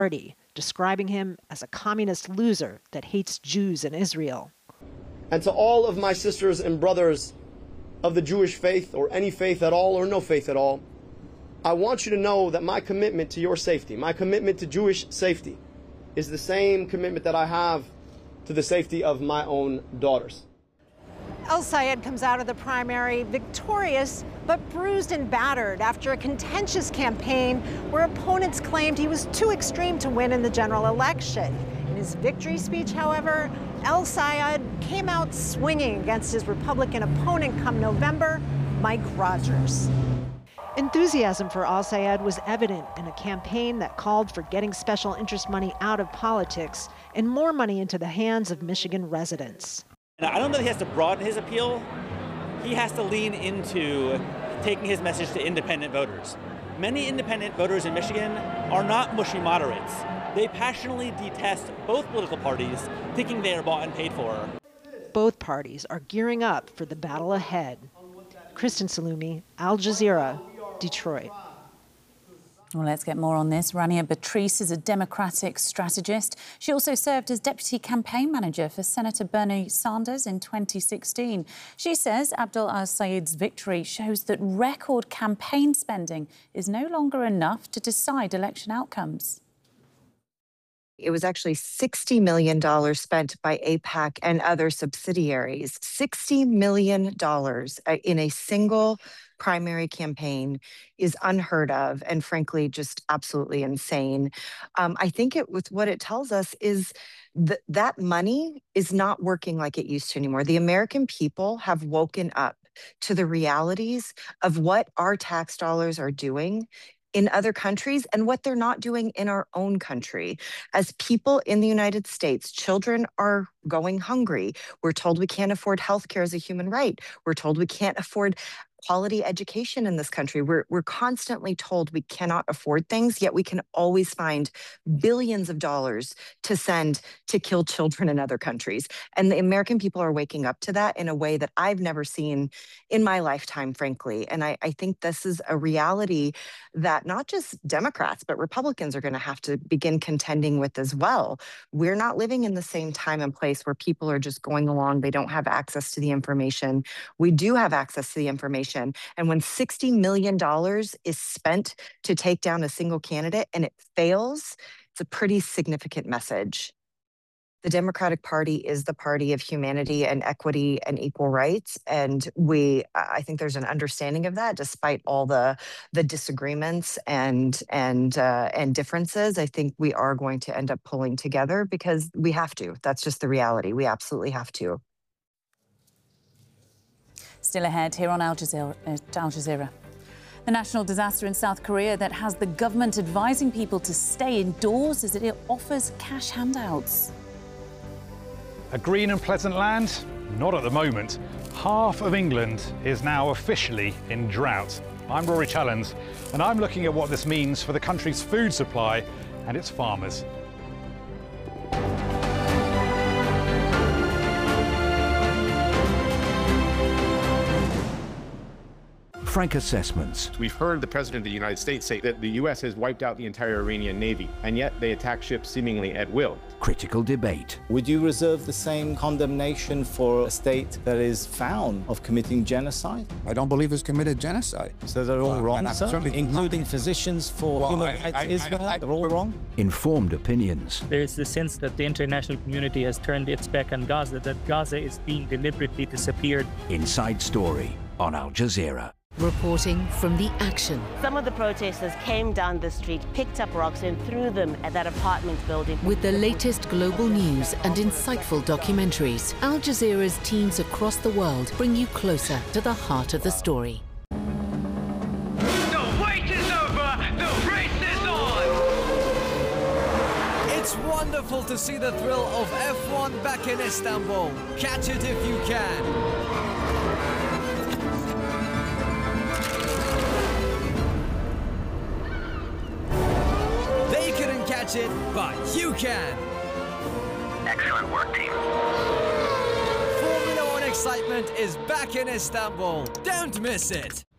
party, describing him as a communist loser that hates Jews and Israel. And to all of my sisters and brothers of the Jewish faith, or any faith at all or no faith at all, I want you to know that my commitment to your safety, my commitment to Jewish safety, is the same commitment that I have to the safety of my own daughters. El-Sayed comes out of the primary victorious, but bruised and battered after a contentious campaign where opponents claimed he was too extreme to win in the general election. In his victory speech, however, El-Sayed came out swinging against his Republican opponent come November, Mike Rogers. Enthusiasm for El-Sayed was evident in a campaign that called for getting special interest money out of politics and more money into the hands of Michigan residents. I don't know that he has to broaden his appeal. He has to lean into taking his message to independent voters. Many independent voters in Michigan are not mushy moderates. They passionately detest both political parties, thinking they are bought and paid for. Both parties are gearing up for the battle ahead. Kristen Salumi, Al Jazeera, Detroit. Well, let's get more on this. Rania Batrese is a Democratic strategist. She also served as deputy campaign manager for Senator Bernie Sanders in 2016. She says Abdel al-Sayed's victory shows that record campaign spending is no longer enough to decide election outcomes. It was actually $60 million spent by AIPAC and other subsidiaries. $60 million in a single primary campaign is unheard of and frankly just absolutely insane. I think what it tells us is that money is not working like it used to anymore. The American people have woken up to the realities of what our tax dollars are doing in other countries and what they're not doing in our own country. As people in the United States, children are going hungry. We're told we can't afford healthcare as a human right. We're told we can't afford quality education in this country. We're constantly told we cannot afford things, yet we can always find billions of dollars to send to kill children in other countries. And the American people are waking up to that in a way that I've never seen in my lifetime, frankly. And I think this is a reality that not just Democrats, but Republicans are going to have to begin contending with as well. We're not living in the same time and place where people are just going along. They don't have access to the information. We do have access to the information. And when $60 million is spent to take down a single candidate and it fails, it's a pretty significant message. The Democratic Party is the party of humanity and equity and equal rights. And I think there's an understanding of that, despite all the disagreements and differences. I think we are going to end up pulling together because we have to. That's just the reality. We absolutely have to. Still ahead here on Al Jazeera. The national disaster in South Korea that has the government advising people to stay indoors as it offers cash handouts. A green and pleasant land? Not at the moment. Half of England is now officially in drought. I'm Rory Challens, and I'm looking at what this means for the country's food supply and its farmers. Frank Assessments. We've heard the President of the United States say that the U.S. has wiped out the entire Iranian Navy, and yet they attack ships seemingly at will. Critical debate. Would you reserve the same condemnation for a state that is found of committing genocide? I don't believe it's committed genocide. So they're all wrong, sir? Including physicians for human rights Israel? They're all wrong? Informed opinions. There is the sense that the international community has turned its back on Gaza, that Gaza is being deliberately disappeared. Inside Story on Al Jazeera. Reporting from the action. Some of the protesters came down the street, picked up rocks and threw them at that apartment building. With the latest global news and insightful documentaries, Al Jazeera's teams across the world bring you closer to the heart of the story. The wait is over! The race is on! It's wonderful to see the thrill of F1 back in Istanbul. Catch it if you can. Catch it, but you can. Excellent work, team. Formula One excitement is back in Istanbul. Don't miss it.